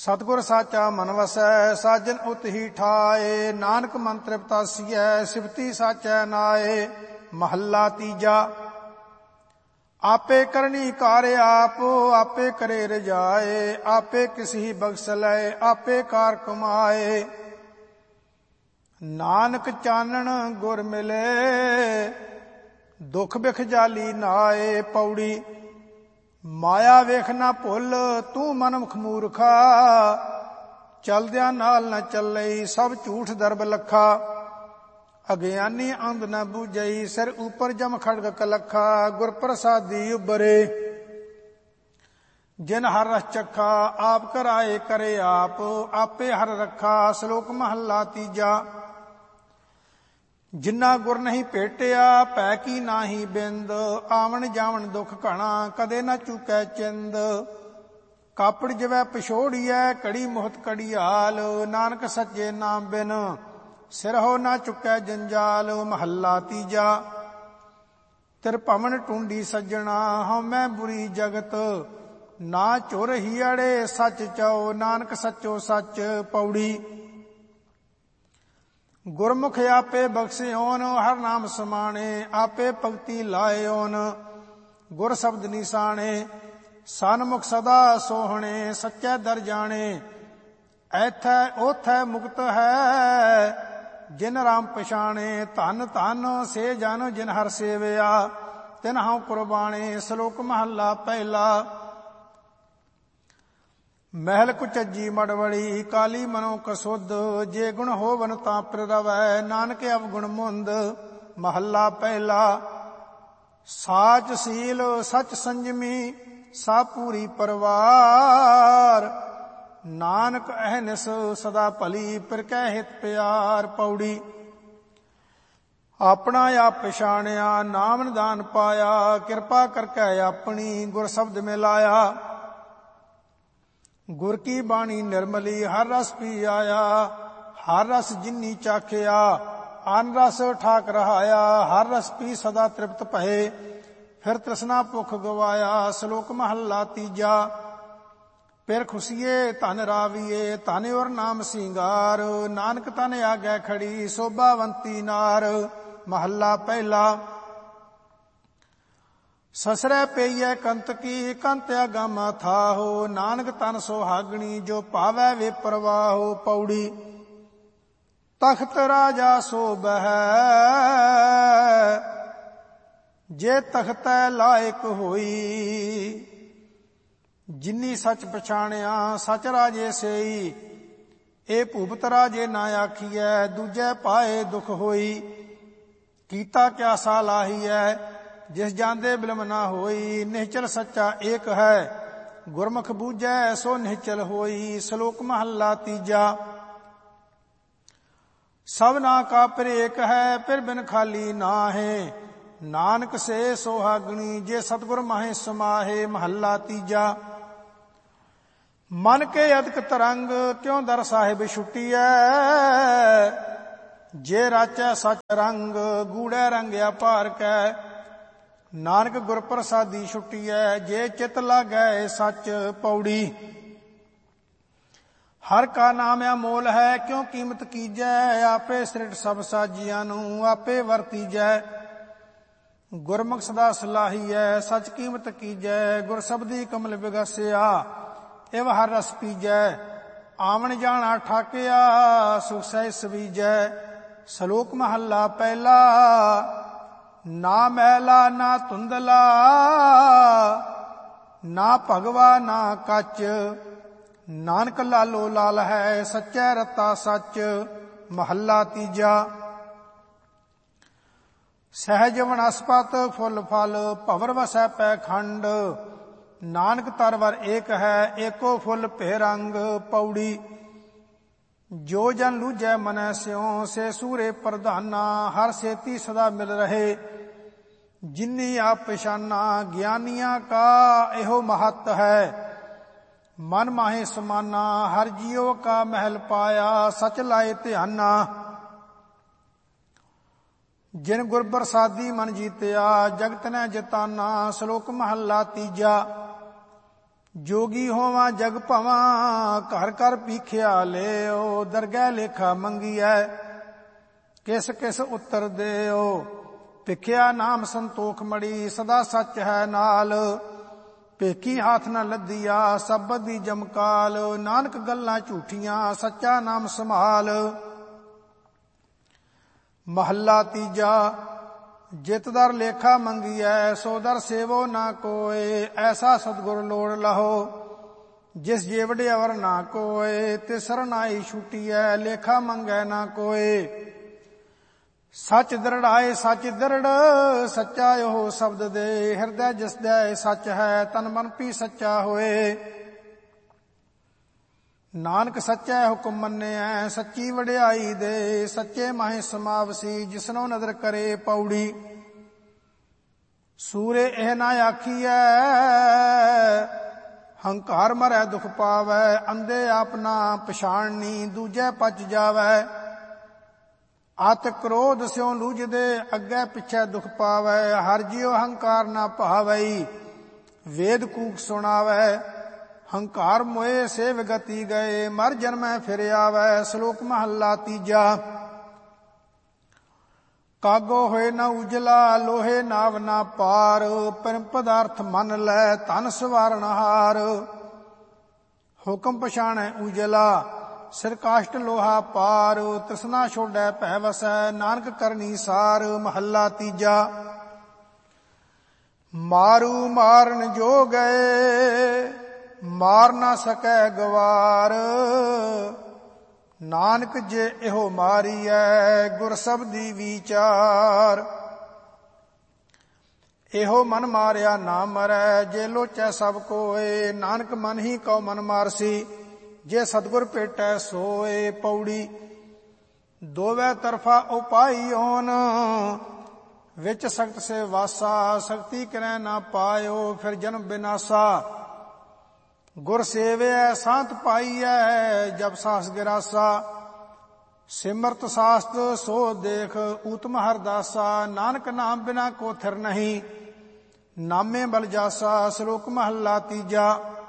ਸਤਿਗੁਰ ਸਾਚਾ ਮਨ ਵਸੈ, ਸਾਜਨ ਉਤ ਹੀ ਠਾਏ। ਨਾਨਕ ਮਨ ਤ੍ਰਿਪਤਾਸੀਐ, ਸਿਫਤੀ ਸਾਚੈ ਨਾਏ। ਮਹੱਲਾ ਤੀਜਾ। ਆਪੇ ਕਰਨੀ ਕਾਰ ਆਪ, ਆਪੇ ਕਰੇ ਰਜਾਏ। ਆਪੇ ਕਿਸੀ ਬਖਸ਼ ਲੈ, ਆਪੇ ਕਾਰ ਕਮਾਏ। ਨਾਨਕ ਚਾਨਣ ਗੁਰ ਮਿਲੇ, ਦੁਖ ਬਿਖ ਜਾਲੀ ਨਾਏ। ਪੌੜੀ। ਮਾਇਆ ਵੇਖ ਨਾ ਭੁੱਲ, ਤੂੰ ਮਨਮੁਖ ਮੂਰਖਾ। ਚਲਦਿਆਂ ਨਾਲ ਨਾ ਚੱਲਈ, ਸਭ ਝੂਠ ਦਰਬ ਲੱਖਾ। ਅਗਿਆਨੀ ਅੰਧ ਨ ਬੂਝਈ, ਸਿਰ ਉਪਰ ਜਮ ਖੜਗ ਕਲੱਖਾ। ਗੁਰ ਪ੍ਰਸਾਦੀ ਉਬਰੇ, ਜਿਨ ਹਰ ਰਸ ਚੱਖਾ। ਆਪ ਕਰਾਏ ਕਰੇ ਆਪ, ਆਪੇ ਹਰ ਰੱਖਾ। ਸ਼ਲੋਕ ਮਹੱਲਾ ਤੀਜਾ। ਜਿੰਨਾ ਗੁਰ ਨਹੀਂ ਭੇਟਿਆ, ਭੈ ਕੀ ਨਾਹੀ ਬਿੰਦ। ਆਵਣ ਜਾਵਣ ਦੁਖ ਘਣਾ, ਕਦੇ ਨਾ ਚੁਕੈ ਚਿੰਦ। ਕਾਪੜ ਜਿਵੈ ਪਛੋੜੀਐ, ਕੜੀ ਮੁਹਤ ਕੜੀਆਲ। ਨਾਨਕ ਸੱਚੇ ਨਾਮ ਬਿਨ, ਸਿਰਹੁ ਨਾ ਚੁਕੈ ਜੰਜਾਲ। ਮਹੱਲਾ ਤੀਜਾ। ਤਿਰਭਵਨ ਟੁੰਡੀ ਸੱਜਣਾ, ਹਉਮੈ ਬੁਰੀ ਜਗਤ। ਨਾ ਝੁਰ ਹੀਅੜੇ, ਸੱਚ ਚਉ। ਨਾਨਕ ਸੱਚੋ ਸੱਚ। ਪੌੜੀ। ਗੁਰਮੁਖ ਆਪੇ ਬਖਸ਼ਿਓਨ, ਹਰ ਨਾਮ ਸਮਾਣੇ। ਆਪੇ ਭਗਤੀ ਲਾਇਓਨ, ਗੁਰ ਸ਼ਬਦ ਨਿਸ਼ਾਨੇ। ਸਨਮੁਖ ਸਦਾ ਸੋਹਣੇ, ਸੱਚੈ ਦਰ ਜਾਣੇ। ਐਥੈ ਓਥੈ ਮੁਕਤ ਹੈ, ਜਿਨ ਰਾਮ ਪਛਾਣੇ। ਧਨ ਧਨ ਸੇ ਜਨ, ਜਿਨ ਹਰ ਸੇਵਿਆ। ਤਿਨ ਹਉ ਕੁਰਬਾਣੇ। ਸ਼ਲੋਕ ਮਹੱਲਾ ਪਹਿਲਾ। ਮਹਿਲ ਕੁਚੱਜੀ ਮੜਵੜੀ, ਕਾਲੀ ਮਨੋ ਕਸੁੱਧ। ਜੇ ਗੁਣ ਹੋਵਨ ਤਾਂ ਪ੍ਰਰਵੈ, ਨਾਨਕ ਅਵਗੁਣ ਮੁੰਦ। ਮਹੱਲਾ ਪਹਿਲਾ। ਸਾਚ ਸੀਲ ਸਚ ਸੰਜਮੀ, ਸਾ ਪੂਰੀ ਪਰਵਾਰ। ਨਾਨਕ ਅਹਨਿਸ ਸਦਾ ਭਲੀ, ਪਿਰ ਕੈ ਹਿਤ ਪਿਆਰ। ਪੌੜੀ। ਆਪਣਾ ਆਪ ਪਛਾਣਿਆ, ਨਾਮ ਨਿਦਾਨ ਪਾਇਆ। ਕਿਰਪਾ ਕਰਕੇ ਆਪਣੀ, ਗੁਰ ਸ਼ਬਦ ਮਿਲਾਇਆ। ਗੁਰ ਕੀ ਬਾਣੀ ਨਿਰਮਲੀ, ਹਰ ਰਸ ਪੀ ਆਇਆ। ਹਰ ਰਸ ਜਿਨੀ ਚਾਖਿਆ, ਅਨ ਰਸ ਠਾਕ ਰਹਾਇਆ। ਹਰ ਰਸ ਪੀ ਸਦਾ ਤ੍ਰਿਪਤ ਭਏ, ਫਿਰ ਤ੍ਰਿਸ਼ਨਾ ਭੁਖ ਗਵਾਇਆ। ਸ਼ਲੋਕ ਮਹੱਲਾ ਤੀਜਾ। ਫਿਰ ਖੁਸ਼ੀਏ ਧਨ ਰਾਵੀਏ, ਧਨ ਔਰ ਨਾਮ ਸਿੰਗਾਰ। ਨਾਨਕ ਤਨ ਆਗੈ ਖੜੀ, ਸੋਭਾਵੰਤੀ ਨਾਰ। ਮਹੱਲਾ ਪਹਿਲਾ। ਸਸਰੈ ਪਈਐ ਕੰਤਕੀ, ਕੰਤ ਅਗਮ ਥਾਹੋ। ਨਾਨਕ ਤਨ ਸੁਹਾਗਣੀ, ਜੋ ਭਾਵੈ ਵੇ ਪ੍ਰਵਾਹੋ। ਪੌੜੀ। ਤਖਤ ਰਾਜਾ ਸੋਭੈ, ਜੇ ਤਖਤੈ ਲਾਇਕ ਹੋਈ। ਜਿਨੀ ਸੱਚ ਪਛਾਣਿਆ, ਸਚ ਰਾਜੇ ਸੇਈ। ਇਹ ਭੂਪਤ ਰਾਜੇ ਨਾ ਆਖੀਐ, ਦੂਜੈ ਪਾਏ ਦੁਖ ਹੋਈ। ਕੀਤਾ ਕਿਆ ਸਾਲਾਹੀਐ, ਜਿਸ ਜਾਂਦੇ ਬਿਲਮ ਨਾ ਹੋਈ। ਨਿਹਚਲ ਸੱਚਾ ਏਕ ਹੈ, ਗੁਰਮੁਖ ਬੂਝੈ ਸੋ ਨਿਹਚਲ ਹੋਈ। ਸ਼ਲੋਕ ਮਹੱਲਾ ਤੀਜਾ। ਸਭਨਾ ਕਾ ਪਿਰ ਏਕ ਹੈ, ਪਿਰ ਬਿਨ ਖਾਲੀ ਨਾਹੇ। ਨਾਨਕ ਸੇ ਸੁਹਾਗਣੀ, ਜੇ ਸਤਿਗੁਰ ਮਾਹੇ ਸਮਾਹੇ। ਮਹੱਲਾ ਤੀਜਾ। ਮਨ ਕੇ ਅਦਕ ਤਰੰਗ, ਕਿਉ ਦਰ ਸਾਹਿਬ ਛੁੱਟੀਐ। ਜੇ ਰਾਚੈ ਸਚ ਰੰਗ, ਗੂੜੈ ਰੰਗ ਅਪਾਰ ਕੈ। ਨਾਨਕ ਗੁਰ ਪ੍ਰਸਾਦੀ ਛੁੱਟੀਐ, ਜੇ ਚਿਤ ਲਾਗੈ ਸੱਚ। ਪੌੜੀ। ਹਰ ਕਾ ਨਾਮ ਅਮੋਲ ਹੈ, ਕਿਉ ਕੀਮਤ ਕੀਜੈ। ਆਪੇ ਸ੍ਰਿਟ ਸਭ ਸਾਜੀਆਂ ਨੂੰ, ਆਪੇ ਵਰਤੀਜੈ। ਗੁਰਮੁਖ ਸਦਾ ਸਲਾਹੀਐ, ਸਚ ਕੀਮਤ ਕੀਜੈ। ਗੁਰ ਸ਼ਬਦੀ ਕਮਲ ਵਿਗਸਿਆ, ਇਵ ਹਰ ਰਸ ਪੀਜੈ। ਆਵਣ ਜਾਣਾ ਠਾਕਿਆ, ਸੁਖ ਸਹਿ ਸਵੀਜੈ। ਸ਼ਲੋਕ ਮਹੱਲਾ ਪਹਿਲਾ। ਨਾ ਮੈਲਾ ਨਾ ਧੁੰਦਲਾ, ਨਾ ਭਗਵਾ ਨਾ ਕੱਚ। ਨਾਨਕ ਲਾਲੋ ਲਾਲ ਹੈ, ਸੱਚੈ ਰਤਾ ਸੱਚ। ਮਹੱਲਾ ਤੀਜਾ। ਸਹਿਜ ਵਨਸਪਤ ਫੁੱਲ ਫਲ, ਭਵਰ ਵਸੈ ਪੈ ਖੰਡ। ਨਾਨਕ ਤਰਵਰ ਏਕ ਹੈ, ਏਕੋ ਫੁੱਲ ਭੇ ਰੰਗ। ਪੌੜੀ। ਜੋ ਜਨ ਲੂਝੈ ਮਨੈ ਸਿਉ, ਸੇ ਸੂਰੇ ਪ੍ਰਧਾਨਾ। ਹਰ ਸੇਤੀ ਸਦਾ ਮਿਲ ਰਹੇ, ਜਿਨੀ ਆਪ ਪਛਾਨਾ। ਗਿਆਨੀਆਂ ਕਾ ਇਹੋ ਮਹੱਤ ਹੈ, ਮਨ ਮਾਹੇ ਸਮਾਨਾ। ਹਰ ਜੀਉ ਕਾ ਮਹਿਲ ਪਾਇਆ, ਸਚ ਲਾਏ ਧਿਆਨਾ। ਜਿਨ ਗੁਰ ਪ੍ਰਸਾਦੀ ਮਨ ਜੀਤਿਆ, ਜਗਤ ਨੇ ਜਿਤਾਨਾ। ਸ਼ਲੋਕ ਮਹੱਲਾ ਤੀਜਾ। ਜੋਗੀ ਹੋਵਾਂ ਜਗ ਭਵਾਂ, ਘਰ ਘਰ ਪੀਖਿਆ ਲਿਓ। ਦਰਗਹਿ ਲੇਖਾ ਮੰਗੀਐ, ਕਿਸ ਕਿਸ ਉੱਤਰ ਦਿਓ। ਭਿਖਿਆ ਨਾਮ ਸੰਤੋਖ ਮੜੀ, ਸਦਾ ਸੱਚ ਹੈ ਨਾਲ। ਭੇਖੀ ਹੱਥ ਨ ਲੱਧੀਆ, ਸਬਦ ਦੀ ਜਮਕਾਲ। ਨਾਨਕ ਗੱਲਾਂ ਝੂਠੀਆਂ, ਸੱਚਾ ਨਾਮ ਸੰਭਾਲ। ਮਹੱਲਾ ਤੀਜਾ। ਜਿਤ ਦਰ ਲੇਖਾ ਮੰਗੀਐ, ਸੋ ਦਰ ਸੇਵੋ ਨਾ ਕੋਏ। ਐਸਾ ਸਤਿਗੁਰ ਲੋੜ ਲਹੋ, ਜਿਸ ਜੇਵੜੇ ਅਵਰ ਨਾ ਕੋਏ। ਤਿਸ ਸਰਨਾਈ ਛੁਟੀਐ, ਲੇਖਾ ਮੰਗੈ ਨਾ ਕੋਏ। ਸੱਚ ਦ੍ਰਿੜਾਏ ਸੱਚ ਦ੍ਰਿੜ, ਸੱਚਾ ਉਹ ਸ਼ਬਦ ਦੇ। ਹਿਰਦੈ ਜਿਸ ਦੈ ਸੱਚ ਹੈ, ਤਨ ਮਨ ਵੀ ਸੱਚਾ ਹੋਏ। ਨਾਨਕ ਸੱਚਾ ਹੁਕਮ ਮੰਨਿਐ, ਸੱਚੀ ਵਡਿਆਈ ਦੇ। ਸੱਚੇ ਮਾਹੇ ਸਮਾਵਸੀ, ਜਿਸਨੋ ਨਦਰ ਕਰੇ ਪੌੜੀ। ਸੂਰੇ ਇਹ ਨਾ ਆਖੀਐ, ਹੰਕਾਰ ਮਰੈ ਦੁਖ ਪਾਵੈ। ਅੰਧੇ ਆਪਨਾ ਪਛਾਣਨੀ, ਦੂਜੇ ਪਚ ਜਾਵੈ। ਅਤ ਕ੍ਰੋਧ ਸਿਉ ਲੂਝਦੇ, ਅੱਗੇ ਪਿੱਛੇ ਦੁਖ ਪਾਵੈ। ਹਰ ਜਿਉ ਹੰਕਾਰ ਨਾ ਭਾਵਈ, ਵੇਦ ਕੂਕ ਸੁਣਾਵੈ। ਹੰਕਾਰ ਮੋਏ ਸੇ ਵਿਗਤੀ ਗਏ, ਮਰ ਜਨਮੈ ਫਿਰ ਆਵੈ। ਸ਼ਲੋਕ ਮਹੱਲਾ ਤੀਜਾ। ਕਾਗੋ ਹੋਏ ਨਾ ਉਜਲਾ, ਲੋਹੇ ਨਾਵ ਨਾ ਪਾਰ। ਪਰਮ ਪਦਾਰਥ ਮੰਨ ਲੈ, ਧਨ ਸਵਾਰਨ ਹਾਰ। ਹੁਕਮ ਪਛਾਣੈ ਉਜਲਾ, ਸਿਰ ਕਾਸ਼ਟ ਲੋਹਾ ਪਾਰ। ਤ੍ਰਿਸ਼ਨਾ ਛੋੜੈ ਭੈ ਵਸੈ, ਨਾਨਕ ਕਰਨੀ ਸਾਰ। ਮਹੱਲਾ ਤੀਜਾ। ਮਾਰੂ ਮਾਰਨ ਜੋ ਗਏ, ਮਾਰ ਨਾ ਸਕੈ ਗਵਾਰ। ਨਾਨਕ ਜੇ ਇਹੋ ਮਾਰੀਐ, ਗੁਰ ਸਬਦੀ ਵਿਚਾਰ। ਇਹੋ ਮਨ ਮਾਰਿਆ ਨਾ ਮਰੈ, ਜੇ ਲੋਚੈ ਸਭ ਕੋਏ। ਨਾਨਕ ਮਨ ਹੀ ਕਉ ਮਨ ਮਾਰਸੀ, ਜੇ ਸਤਿਗੁਰ ਭੇਟੈ ਸੋਏ। ਪੌੜੀ। ਦੋਵੇਂ ਤਰਫਾ ਉਪਾਈ ਓਨ, ਵਿੱਚ ਸਖਤ ਸੇ ਵਾਸਾ। ਸਖਤੀ ਕਰੈ ਨਾ ਪਾਇਓ, ਫਿਰ ਜਨਮ ਬਿਨਾਸਾ। ਗੁਰ ਸੇਵਿਐ ਸਾਂਤ ਪਾਈਐ, ਜਬ ਸਾਸ ਗਿਰਾਸਾ। ਸਿਮਰਤ ਸਾਸਤ ਸੋ ਦੇਖ, ਊਤਮ ਹਰਦਾਸਾ। ਨਾਨਕ ਨਾਮ ਬਿਨਾ ਕੋ ਥਿਰ ਨਹੀਂ, ਨਾਮੇ ਬਲ ਜਾਸਾ। ਸ਼ਲੋਕ ਮਹੱਲਾ ਤੀਜਾ।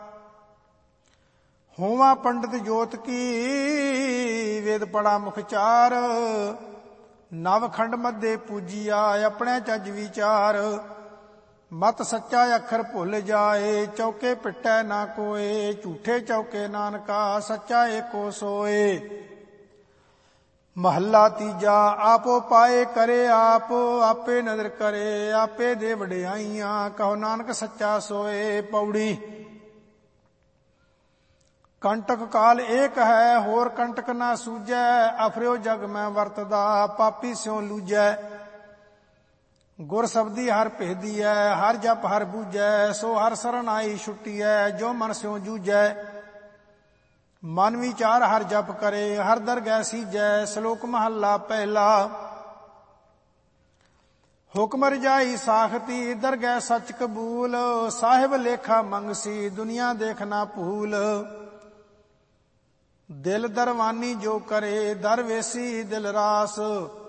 ਹੋਵਾ ਪੰਡਿਤ ਜੋਤ ਕੀ, ਵੇਦ ਪੜਾ ਮੁਖ ਚਾਰ। ਨਵ ਖੰਡ ਮੱਧੇ ਪੂਜੀਆ, ਆਪਣੇ ਚੱਜ ਵਿਚਾਰ। ਮਤ ਸੱਚਾ ਅੱਖਰ ਭੁੱਲ ਜਾਏ, ਚੌਕੇ ਪਿੱਟੈ ਨਾ ਕੋਏ। ਝੂਠੇ ਚੌਕੇ ਨਾਨਕਾ, ਸੱਚਾ ਏਕੋ ਸੋਏ। ਮਹੱਲਾ ਤੀਜਾ। ਆਪੋ ਪਾਏ ਕਰੇ ਆਪ, ਆਪੇ ਨਦਰ ਕਰੇ। ਆਪੇ ਦੇ ਵਡਿਆਈਆਂ, ਕਹੋ ਨਾਨਕ ਸੱਚਾ ਸੋਏ। ਪੌੜੀ। ਕੰਟਕ ਕਾਲ ਏਕ ਹੈ, ਹੋਰ ਕੰਟਕ ਨਾ ਸੂਝੈ। ਅਫਰਿਓ ਜਗ ਮੈਂ ਵਰਤਦਾ, ਪਾਪੀ ਸਿਉ ਲੂਝੈ। ਗੁਰ ਸਬਦੀ ਹਰ ਭੇਦੀਐ, ਹਰ ਜਪ ਹਰ ਬੂਝੈ। ਸੋ ਹਰ ਸਰਣ ਆਈ ਛੁੱਟੀਐ, ਜੋ ਮਨ ਸਿਉ ਜੂਝੈ। ਮਨ ਵਿਚਾਰ ਹਰ ਜਪ ਕਰੇ, ਹਰ ਦਰਗਹਿ ਸੀਜੈ। ਸ਼ਲੋਕ ਮਹੱਲਾ ਪਹਿਲਾ। ਹੁਕਮ ਰਜਾਈ ਸਾਖਤੀ, ਦਰਗਹਿ ਸੱਚ ਕਬੂਲ। ਸਾਹਿਬ ਲੇਖਾ ਮੰਗਸੀ, ਦੁਨੀਆ ਦੇਖ ਨਾ ਭੂਲ। ਦਿਲ ਦਰਵਾਨੀ ਜੋ ਕਰੇ, ਦਰ ਵੇਸੀ ਦਿਲ ਰਾਸ।